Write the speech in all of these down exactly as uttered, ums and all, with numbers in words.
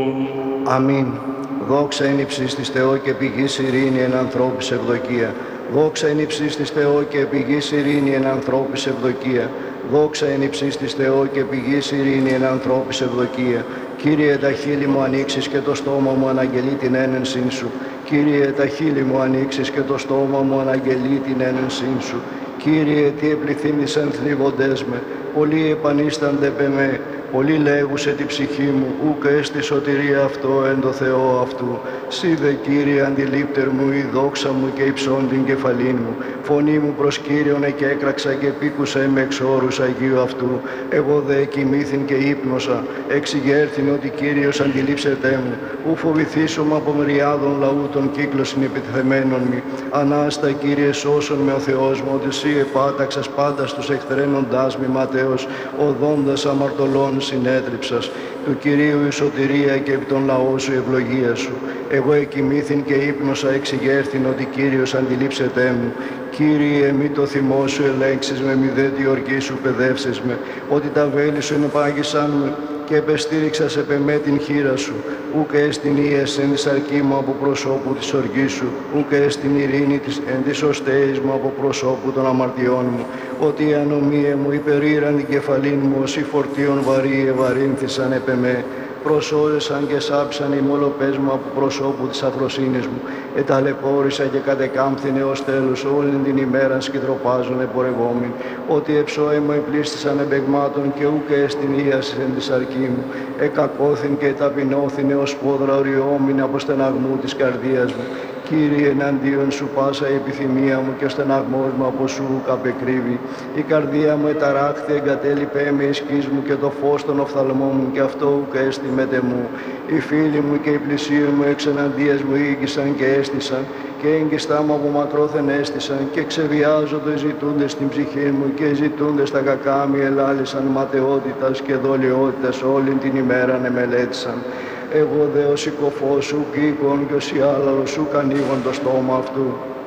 Αμήν. Δόξα εν υψής της Θεό και πηγής ειρήνη εν ανθρώπης ευδοκία. Δόξα εν υψής της Θεό και πηγής ειρήνη εν ανθρώπης ευδοκία. Δόξα εν υψής της Θεό και πηγής ειρήνη εν ανθρώπης ευδοκία. Κύριε, τα χείλη μου ανοίξεις και το στόμα μου αναγγελεί την ένενσήν σου. Κύριε, τα χείλη μου ανοίξεις και το στόμα μου αναγγελεί την ένενσήν σου. Κύριε, τι επληθύνησαν θλίβοντές με, πολλοί επανίστανται πε με. Πολλοί λέγουσε τη ψυχή μου, ούκ έστι σωτηρία αυτό εν το Θεό αυτού. Σύ δε, Κύριε, αντιλήπτερ μου, η δόξα μου και υψών την κεφαλήν μου. Φωνή μου προς Κύριον εκέκραξα και πήκουσα είμαι εξ όρους Αγίου αυτού. Εγώ δε κοιμήθην και ύπνωσα, εξηγέρθην ότι Κύριος αντιλήψετέ μου. Ου φοβηθήσομαι από μυριάδων λαού των κύκλωσιν επιτεθεμένων μη. Ανάστα, Κύριε, σώσον με ο Θεός μου, ότι Σύ επάταξας πάντα στους εχθρένοντάς μη ματέως, οδόντας αμαρτωλών συνέτριψας. Του Κυρίου η σωτηρία και επί τον λαό σου ευλογία σου. Εγώ εκοιμήθην και ύπνωσα, εξηγέρθην ότι Κύριος αντιλήψετέ μου. Κύριε, μη το θυμό σου ελέγξεις με, μη δε τη οργή σου παιδεύσεις με, ότι τα βέλη σου ενεπάγησαν με και επεστήριξα σε πεμέ την χείρα σου. Ούκ έστιν ίες εν της αρκή μου από προσώπου της οργής σου, ούκ έστιν ειρήνη της εν της οστέης μου από προσώπου των αμαρτιών μου. Ότι η ανομία μου υπερήραν την κεφαλήν μου, όσοι φορτίων βαρύ ευαρύνθησαν επ' εμέ. Προσώζεσαν και σάψαν οι μολοπές μου από προσώπου της αφροσύνης μου. Εταλαιπώρησα και κατεκάμφθηνε ως τέλος όλην την ημέραν σκητροπάζων επορευόμην. Ότι εψώε μου επλήστησαν εμπεγμάτων και ούκ έστιν ίασης εν της αρκή μου. Εκακώθην και ταπεινώθηνε ως πόδρα οριόμην από στεναγμού της καρδίας μου. Κύριε, εναντίον σου πάσα η επιθυμία μου και ο στεναγμός μου από σου καπεκρύβει. Η καρδία μου εταράχθη, εγκατέλειπε με ισχύς μου και το φως των οφθαλμών μου και αυτό ουκ έστι μετε μου. Οι φίλοι μου και οι πλησίοι μου εξ εναντίας μου ήγησαν και έστησαν και έγκιστά μου από μακρόθεν έστησαν και ξεβιάζονται ζητούντες στην ψυχή μου και ζητούντες τα κακά μη ελάλησαν ματαιότητας και δολιότητας όλην την ημέραν εμελέτησαν. Εγώ δε ο συκοφός σου κοίκον και ο σιάλαλος σου ανοίγον το στόμα αυτού.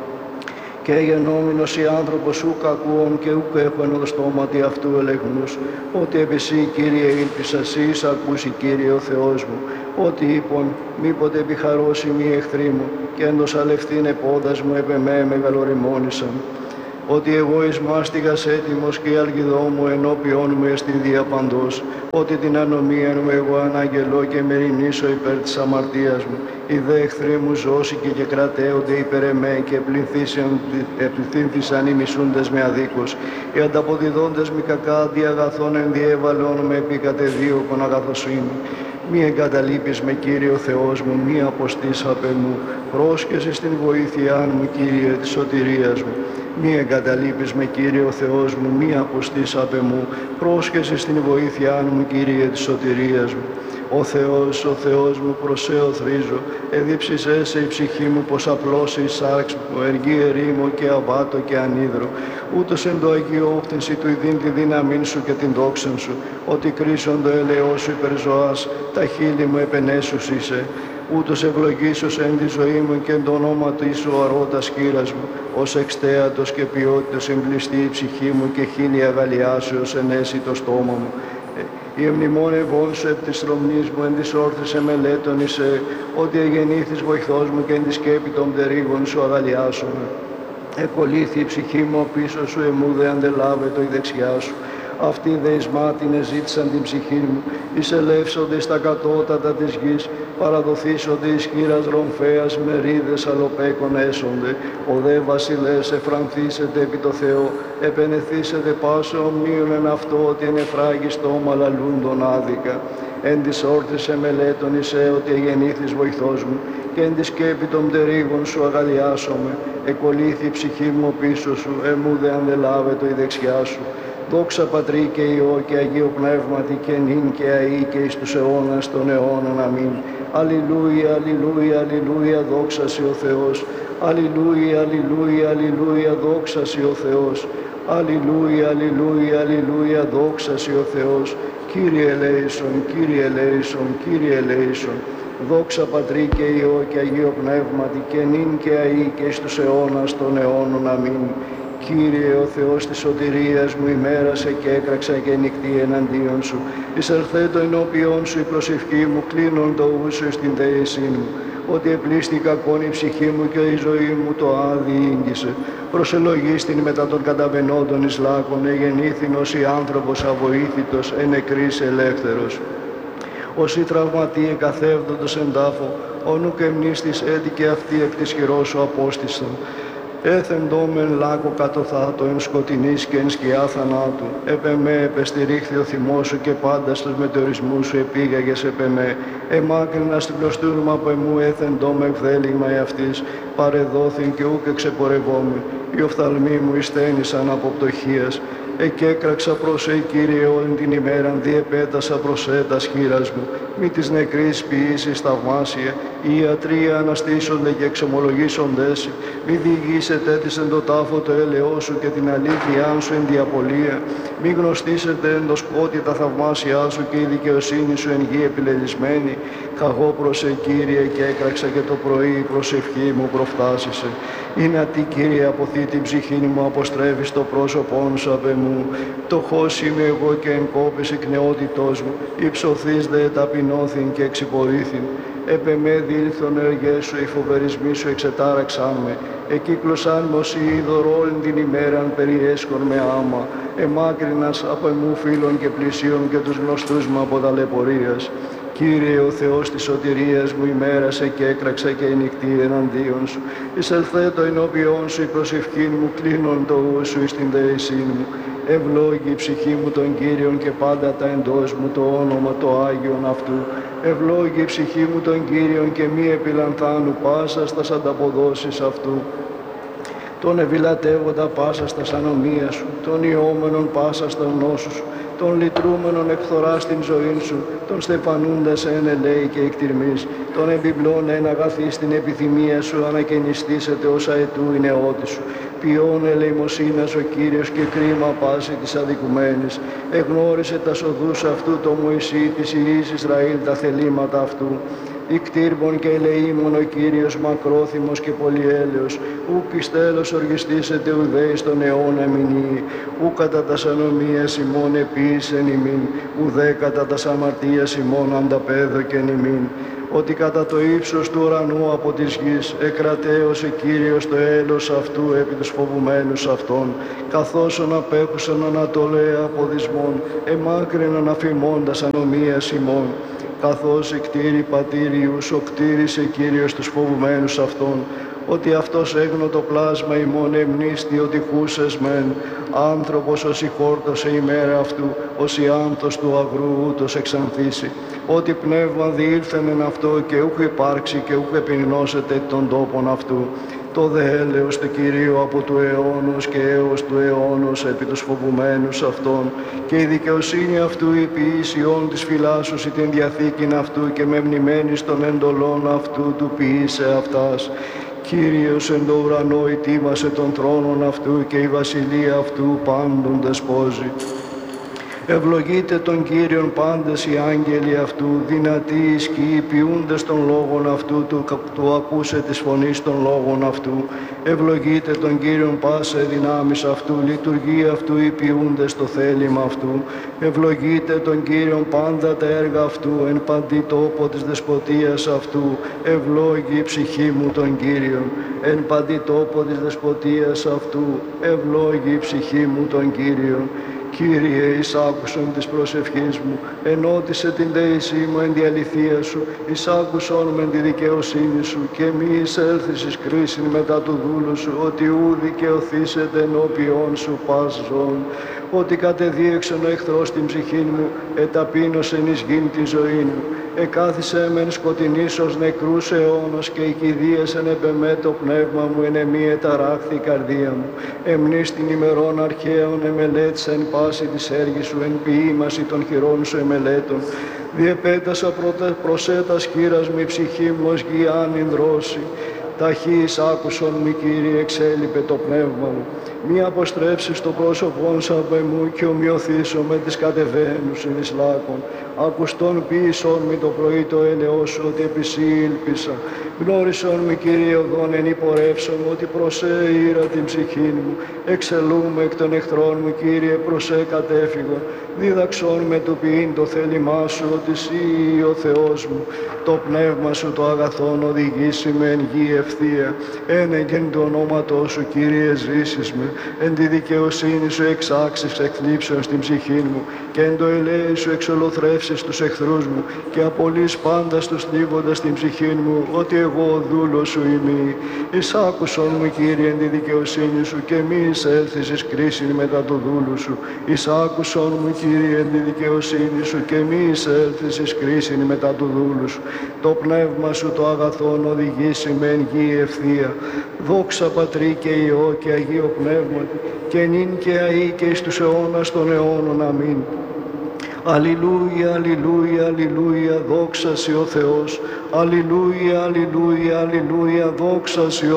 Και γενόμενος οι άνθρωπος σου κακούον και ουκ έχον το στόματι αυτού ελεγνούς. Ότι επί Σύ, Κύριε, ήλπισα Σύ, εις ακούσει, Κύριε ο Θεός μου. Ότι είπον, μήποτε επιχαρώσει μη εχθροί μου και έντος αλευθύν επόδας μου επ' εμέ μεγαλοριμόνησαν. Ότι εγώ εις μάστιγας έτοιμος και η αλγιδό μου ενώπιόν μου εστιν διαπαντός. Ότι την ανομία μου εγώ αναγγελώ και μεριμνήσω υπέρ της αμαρτίας μου. Οι δε εχθροί μου ζώσικοι και κρατέονται υπέρ εμέ και επληθύνθησαν οι μισούντες με αδίκως. Οι ανταποδιδόντες μη κακά αντί αγαθών ενδιέβαλον με επί κατεδίωκον αγαθοσύνη. Μη εγκαταλείπεις με, Κύριε ο Θεός μου, μη αποστείς απ' εμού. Πρόσκεσαι στην βοήθειά μου, Κύριε, της σωτηρίας μου. Μη εγκαταλείπεις με, Κύριε ο Θεός μου, μη αποστείς απ' εμού. Πρόσκεσαι στην βοήθειά μου, Κύριε, της σωτηρίας μου. Ο Θεός, ο Θεός μου, προς Σέ οθρίζω, εδίψησέ σε η ψυχή μου, πως απλώσει η σάρξ μου, εργή ερήμο και αβάτο και ανίδρο. Ούτως εν το Αγίο όφθενση του ειδήν τη δύναμήν σου και την δόξαν σου, ότι κρίσον το ελαιό σου υπερ ζωάς, τα χείλη μου επενέσους είσαι. Ούτως ευλογήσος εν τη ζωή μου και εν το ονόματι σου αρώντας χείρας μου, ως εξτέατος και ποιότητος εμπληστεί η ψυχή μου και χείλη αγαλιάσεως ενέσει το στόμα μου. Η εμνημόνευόν σου επ' της θρομνής μου, εν της όρθρης εμελέτων είσαι, ότι εγεννήθης βοηθός μου και εν τη σκέπη των πτερίγων σου αγαλιάσομαι. Εκολύθη η ψυχή μου πίσω σου, εμού δε αντελάβετο η δεξιά σου. Αυτοί δε εις μάτιν εζήτησαν την ψυχή μου, εισελεύσονται στα κατώτατα της γης, παραδοθήσονται εις χείρας ρομφέας, μερίδες αλοπέκων έσονται. Ο δε βασιλεύς εφρανθήσεται επί το Θεό, επενεθήσεται πάσο ομοίων εν αυτό, ότι εν εφράγιστο λαλούντον άδικα. Εν της όρθρης εμελέτων εισέ, ότι εγεννήθης βοηθός μου, και εν τη σκέπη των πτερίγων σου αγαλιάσομαι. Εκολύθη η ψυχή μου πίσω σου, εμού δε αντελάβετο η δεξιά σου. Δόξα Πατρί και Υιό και Αγίου Πνεύματι και νυν και αεί και εις τους αιώνας των αιώνων. Αμήν. Αλληλούια, αλληλούια, αλληλούια, δόξα Σοι ο Θεός. Αλληλούια, αλληλούια, αλληλούια, δόξα Σοι ο Θεός. Αλληλούια, αλληλούια, αλληλούια, δόξα Σοι ο Θεός. Κύριε ελέησον, Κύριε ελέησον, Κύριε ελέησον. Δόξα Πατρί και Υιό και Αγίου Πνεύματι και νυν και αεί και εις τους αιώνας των αιώνων. Αμήν. Κύριε ο Θεός της σωτηρίας μου, ημέρασε και έκραξα και νυχτή εναντίον σου. Εισελθέτω ενώπιον σου η προσευχή μου, κλείνον το ούσο στην θέησή μου. Ότι επλήστη κακόν η ψυχή μου και η ζωή μου το άδει ήγγισε. Προσελογίστην μετά των καταβαινόντων εις λάκων, εγεννήθην ως η άνθρωπος αβοήθητος, εν νεκρής ελεύθερος. Όσοι τραυματίε καθεύδοντος εν τάφο, όνου και μνήστης έτυχε αυτή εκ της χειρός σου απόστησαν. Έθεντόμεν λάκο κατοθάτω εν σκοτεινής και εν σκιά θανάτου. Επ' εμέ επεστηρίχθη ο θυμός σου και πάντα στους μετεωρισμούς σου επήγαγες επ' εμέ. Εμάκρινα στην πλωστούρμα από εμού έθεντόμε εκδέλιγμα εαυτής. Παρεδόθην και ούκ εξεπορευόμαι. Οι οφθαλμοί μου εισθένησαν από πτωχίας. Εκέκραξα προς σε, Κύριε, όλη την ημέραν, διεπέτασα προς σε τας χείρας μου. Μη της νεκρής ποιήσεις θαυμάσια, οι ιατροί αναστήσονται και εξομολογήσοντες. Μη διηγήσετε της εν το τάφο το έλεό σου και την αλήθειά σου εν διαπολία. Μη γνωστήσετε εν το σκότι τα θαυμάσια σου και η δικαιοσύνη σου εν γη επιλελισμένη. Καγώ προς σε, Κύριε, και έκραξα και το πρωί η προσευχή μου προφτάσισε. Είναι ατί, Κύριε, αποθεί την ψυχή μου, αποστρέφεις το πρόσωπόν σου απ' εμού. Πτωχός είμαι εγώ και εν κόπης η κνεότητός μου. Υψωθείς δε ταπεινώθην και εξυπορήθην. Επ' εμέ διήλθον εργές σου, οι φοβερισμοί σου εξετάραξαν με. Εκύκλωσαν με ως είδωρ όλην την ημέραν περιέσχον με άμα. Εμάκρινας από εμού φίλων και πλησίων και τους γνωστούς μου από ταλαιπωρίας. Κύριε ο Θεός της σωτηρίας μου, ημέρασε και έκραξα και η νυχτή εναντίον σου. Εισελθέτω ενώπιον σου η προσευχή μου, κλείνον το ου σου εις την δέησή μου. Ευλόγη η ψυχή μου τον Κύριον και πάντα τα εντός μου το όνομα το Άγιον αυτού. Ευλόγη η ψυχή μου τον Κύριον και μη επιλανθάνου πάσα στας ανταποδόσεις αυτού. Τον ευηλατεύοντα πάσα στας ανομία σου, τον ιόμενον πάσα στα νόσου σου, τον λυτρούμενον εκθορά στην ζωή σου, τον στεφανούντας εν ελέη και εκτιρμής, τον επιπλών εν αγαθή στην επιθυμία σου, ανακαινιστήσετε ως αετού η νεότη σου. Ποιόν ελεημοσύνας ο Κύριος και κρίμα πάση της αδικουμένης. Εγνώρισε τα οδούς αυτού το Μωυσή της ιής Ισραήλ τα θελήματα αυτού. Ικτήρμον και ελεήμον ο Κύριος μακρόθυμος και πολυέλεος, ουκ εις τέλος οργιστήσετε ουδέης τον αιώνα μηνύει, ουκ κατά τας ανομίας ημών επίησεν ημίν, ουδέ κατά τας αμαρτίας ημών ανταπέδοκεν ημίν. Ότι κατά το ύψος του ουρανού από της γης εκρατέωσε Κύριος το έλος αυτού επί τους φοβουμένους αυτών, καθώς απέχουσαν ανατολέα από δυσμών, εμάκρυναν αφημώντας ανομίας ημών. Καθώς εκτήρη πατήριους, ο κτήρισε Κύριος τους φοβουμένους αυτών, ότι αυτός έγνω το πλάσμα ημών εμνίστη ότι χούσες μεν, άνθρωπος ως η χόρτωσε η μέρα αυτού, ως η άνθος του αγρού ούτως εξανθήσει, ότι πνεύμα διήλθεν εν αυτό και ούχ υπάρξει και ούχ επινώσετε τον τόπον αυτού. Το δε έλεος του Κυρίου από του αιώνος και έως του αιώνος επί τους φοβουμένους αυτών και η δικαιοσύνη αυτού η ποιήσιον της φυλάσσους την διαθήκην αυτού και με μνημένης των εντολών αυτού του ποιήσε αυτάς. Κύριος εν το ουρανό ετοίμασε τον θρόνον αυτού και η βασιλεία αυτού πάντων δεσπόζει. Ευλογείτε τον Κύριον πάντες οι άγγελοι αυτού, δυνατοί οι σκιοί ποιούντες των λόγων αυτού, του, του ακούσε της φωνής των λόγων αυτού. Ευλογείτε τον Κύριον πάσε δυνάμεις αυτού, λειτουργεί αυτού οι ποιούντες το θέλημα αυτού. Ευλογείτε τον Κύριον πάντα τα έργα αυτού, εν παντή τόπο της δεσποτείας αυτού. Ευλόγη η ψυχή μου τον Κύριον, εν παντή τόπο της δεσποτείας αυτού. Ευλόγη η ψυχή μου τον Κύριον. Κύριε, εισάκουσον της προσευχής μου, ενώτισε την δέησή μου εν τη αληθεία σου, εισάκουσον με τη δικαιοσύνη σου και μη εισέλθεις εις κρίσιν μετά του δούλου σου, ότι ου δικαιωθήσετε ενώπιον σου πας ζών, ότι κατεδίεξον ο εχθρός την ψυχή μου, εταπείνωσεν εις γην τη ζωή μου. Εκάθισε μεν σκοτεινής ως νεκρούς αιώνος και οικηδίασεν επ' εμέ το πνεύμα μου, εν εμή εταράχθη η καρδία μου. Εμνείς την ημερών αρχαίων εμελέτησα εν πάση της έργης σου, εν ποιήμαση των χειρών σου εμελέτων. Διεπέτασα προσέτας χείρας μου η ψυχή μου ως γη δρόση. Ταχύς άκουσον μη, Κύριε, εξέλιπε το πνεύμα μου. Μη αποστρέψεις το πρόσωπον σου απ' εμού και ομοιωθήσω με τις κατεβαίνους εις λάκων. ακουστών ποιησόν με το πρωί το έλεος σου, ότι επισήλπισα. Γνώρισον με, Κύριε, οδόν εν υπορεύσον, ότι προσέ ήρα την ψυχή μου. Εξελούμε εκ των εχθρών μου, Κύριε, προσέ κατέφυγον. Δίδαξον με του ποιήν το θέλημά σου, ότι εσύ ο Θεός μου. Το πνεύμα σου το αγαθόν οδηγήσει με εν γη ευθεία. Ένεγγεν το ονόματό σου, Κύριε, ζήσεις με. Εν τη δικαιοσύνη σου εξάξεις εκθλίψεων στην ψυχή μου. Και εν το ελέη σου εξολοθρεύσεις τους εχθρούς μου. Και απολύς πάντα τους θλίβοντας την ψυχή μου, ότι εγώ ο δούλος σου είμαι. Εισάκουσον μου, Κύριε, εν τη δικαιοσύνη σου, και μη εισέλθεις εις κρίσιν μετά του δούλου σου. Εισάκουσον μου, Κύριε, εν τη δικαιοσύνη σου, και μη εισέλθεις εις κρίσιν μετά του δούλου σου. Το πνεύμα σου το αγαθόν οδηγήσει με εν γη ευθεία. Δόξα Πατρί και Υιό και Αγίο Πνεύματι, και νυν και αεί και εις τους αιώνας των αιώνων. Αμήν. Αλληλούια, αλληλούια, αλληλούια, δόξα σοι ο Θεός. Αλληλούια, αλληλούια, αλληλούια, δόξα σοι